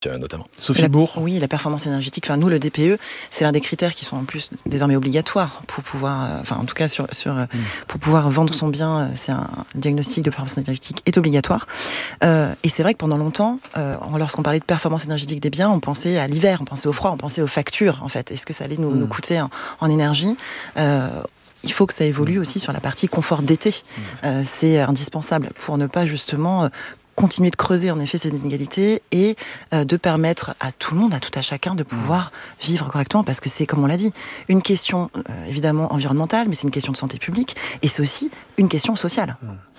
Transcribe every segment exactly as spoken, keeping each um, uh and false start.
notamment. Sophie Bourg. Oui, la performance énergétique. Enfin, nous, le D P E, c'est l'un des critères qui sont en plus désormais obligatoires pour pouvoir, euh, enfin, en tout cas, sur, sur, mmh. pour pouvoir vendre son bien, c'est un diagnostic de performance énergétique est obligatoire. Euh, et c'est vrai que pendant longtemps, euh, lorsqu'on parlait de performance énergétique des biens, on pensait à l'hiver, on pensait au froid, on pensait aux factures, en fait. Est-ce que ça allait nous, mmh. nous coûter en, en énergie? euh, Il faut que ça évolue aussi sur la partie confort d'été. Euh, c'est indispensable pour ne pas justement euh, continuer de creuser en effet ces inégalités et euh, de permettre à tout le monde, à tout à chacun de pouvoir vivre correctement, parce que c'est, comme on l'a dit, une question euh, évidemment environnementale, mais c'est une question de santé publique et c'est aussi une question sociale.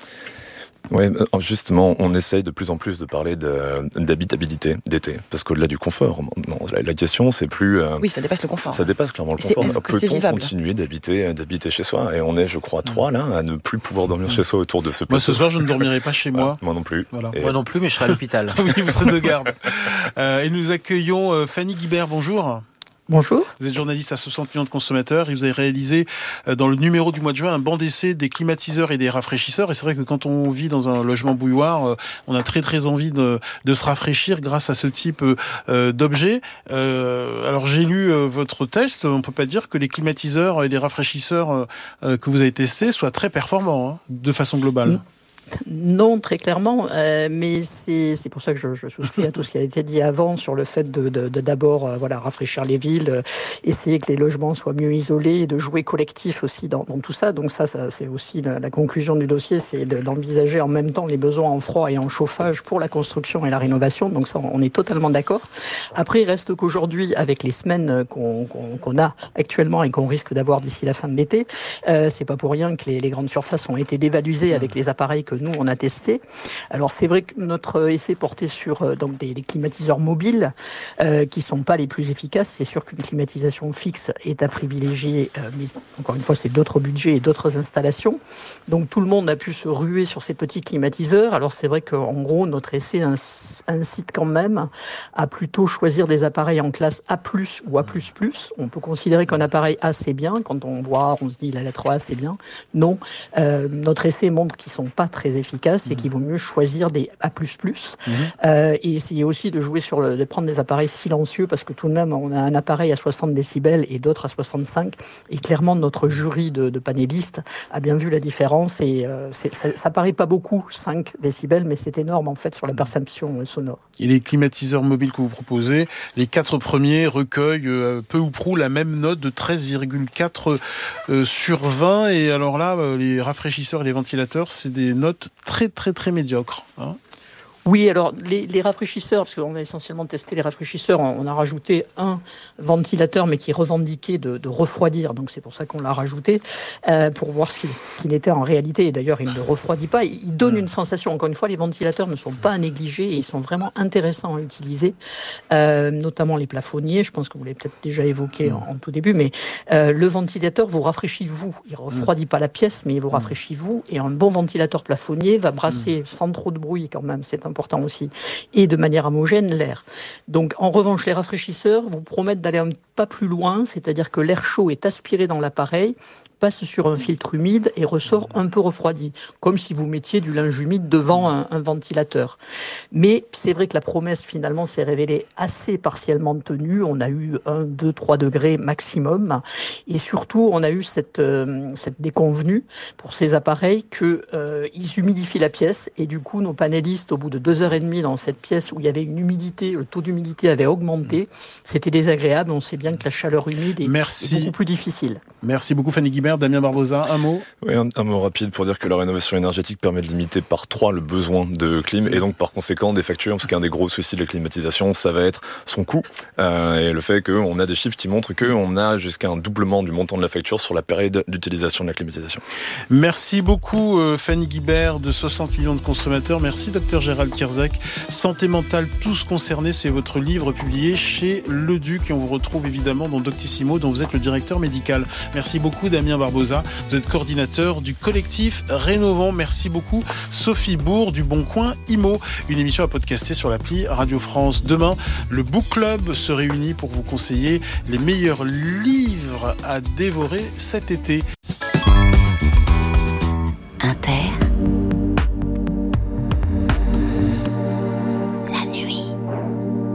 Oui, justement, on essaye de plus en plus de parler de, d'habitabilité d'été, parce qu'au-delà du confort, non, la, la question c'est plus... Euh, oui, ça dépasse le confort. Ça dépasse clairement le confort. C'est, Peut-on continuer d'habiter, d'habiter chez soi? Et on est, je crois, trois là, à ne plus pouvoir dormir chez soi autour de ce plateau. Moi, ce soir, je ne dormirai pas chez moi. Voilà, moi non plus. Voilà. Et... Moi non plus, mais je serai à l'hôpital. Oui, vous serez de garde. euh, et nous accueillons euh, Fanny Guibert, bonjour. Bonjour. Vous êtes journaliste à soixante millions de consommateurs et vous avez réalisé dans le numéro du mois de juin un banc d'essai des climatiseurs et des rafraîchisseurs. Et c'est vrai que quand on vit dans un logement bouilloire, on a très très envie de, de se rafraîchir grâce à ce type euh, d'objet. Euh, alors j'ai lu euh, votre test, on peut pas dire que les climatiseurs et les rafraîchisseurs euh, que vous avez testés soient très performants, hein, de façon globale. Non, très clairement, euh, mais c'est, c'est pour ça que je, je souscris à tout ce qui a été dit avant sur le fait de, de, de d'abord euh, voilà, rafraîchir les villes, euh, essayer que les logements soient mieux isolés, et de jouer collectif aussi dans, dans tout ça. Donc ça, ça c'est aussi la, la conclusion du dossier, c'est de, d'envisager en même temps les besoins en froid et en chauffage pour la construction et la rénovation. Donc ça, on est totalement d'accord. Après, il reste qu'aujourd'hui, avec les semaines qu'on, qu'on, qu'on a actuellement et qu'on risque d'avoir d'ici la fin de l'été, euh, c'est pas pour rien que les, les grandes surfaces ont été dévalisées avec les appareils que nous on a testé. Alors c'est vrai que notre essai portait sur euh, donc des, des climatiseurs mobiles euh, qui sont pas les plus efficaces. C'est sûr qu'une climatisation fixe est à privilégier, euh, mais encore une fois c'est d'autres budgets et d'autres installations. Donc tout le monde a pu se ruer sur ces petits climatiseurs. Alors c'est vrai qu'en gros notre essai incite quand même à plutôt choisir des appareils en classe A plus ou A plus plus. On peut considérer qu'un appareil A c'est bien. Quand on voit, on se dit la lettre A c'est bien. Non, euh, notre essai montre qu'ils sont pas très efficace et qu'il vaut mieux choisir des A plus plus. Mmh. Euh, et essayer aussi de jouer sur le, de prendre des appareils silencieux parce que tout de même, on a un appareil à soixante décibels et d'autres à soixante-cinq. Et clairement, notre jury de, de panélistes a bien vu la différence et euh, c'est, ça, ça paraît pas beaucoup, cinq décibels, mais c'est énorme en fait sur la perception sonore. Et les climatiseurs mobiles que vous proposez, les quatre premiers recueillent euh, peu ou prou la même note de treize virgule quatre euh, sur vingt. Et alors là, euh, les rafraîchisseurs et les ventilateurs, c'est des notes très très très médiocre. Hein. Oui, alors les, les rafraîchisseurs, parce qu'on a essentiellement testé les rafraîchisseurs, on a rajouté un ventilateur, mais qui revendiquait de, de refroidir, donc c'est pour ça qu'on l'a rajouté, euh, pour voir ce qu'il, ce qu'il était en réalité. Et d'ailleurs, il ne refroidit pas, il donne une sensation. Encore une fois, les ventilateurs ne sont pas à négliger et ils sont vraiment intéressants à utiliser, euh, notamment les plafonniers, je pense que vous l'avez peut-être déjà évoqué en, en tout début, mais euh, le ventilateur vous rafraîchit vous, il ne refroidit pas la pièce, mais il vous rafraîchit vous, et un bon ventilateur plafonnier va brasser sans trop de bruit quand même, c'est un important aussi, et de manière homogène l'air. Donc en revanche, les rafraîchisseurs vous promettent d'aller un pas plus loin, c'est-à-dire que l'air chaud est aspiré dans l'appareil, passe sur un filtre humide et ressort un peu refroidi, comme si vous mettiez du linge humide devant un, un ventilateur. Mais c'est vrai que la promesse finalement s'est révélée assez partiellement tenue. On a eu un, deux, trois degrés maximum, et surtout on a eu cette euh, cette déconvenue pour ces appareils que euh, ils humidifient la pièce, et du coup nos panélistes, au bout de deux heures et demie dans cette pièce où il y avait une humidité, le taux d'humidité avait augmenté, c'était désagréable. On sait bien que la chaleur humide est, est beaucoup plus difficile. Merci beaucoup Fanny Guibert. Damien Barbosa, un mot ? Oui, un, un mot rapide pour dire que la rénovation énergétique permet de limiter par trois le besoin de clim et donc par conséquent des factures, parce qu'un des gros soucis de la climatisation, ça va être son coût euh, et le fait qu'on a des chiffres qui montrent qu'on a jusqu'à un doublement du montant de la facture sur la période d'utilisation de la climatisation. Merci beaucoup euh, Fanny Guibert de soixante millions de consommateurs. Merci docteur Gérald Kierzek. Santé mentale, tous concernés, c'est votre livre publié chez Le Duc et on vous retrouve évidemment dans Doctissimo dont vous êtes le directeur médical. Merci beaucoup Damien Barbosa, vous êtes coordinateur du collectif Rénovons. Merci beaucoup Sophie Bourg du Bon Coin Imo. Une émission à podcaster sur l'appli Radio France. Demain, le Book Club se réunit pour vous conseiller les meilleurs livres à dévorer cet été.